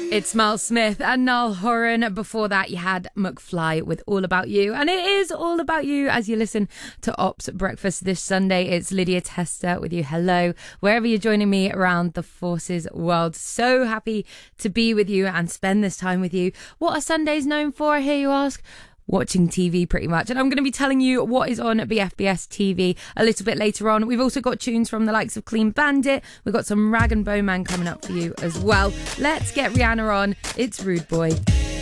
It's Mel Smith and Niall Horan. Before that, you had McFly with All About You. And it is all about you as you listen to Ops Breakfast this Sunday. It's Lydia Tester with you. Hello, wherever you're joining me around the Forces world. So happy to be with you and spend this time with you. What are Sundays known for, I hear you ask? Watching TV pretty much. And I'm going to be telling you what is on BFBS TV a little bit later on. We've also got tunes from the likes of Clean Bandit. We've got some Rag and Bowman coming up for you as well. Let's get Rihanna on. It's Rude Boy.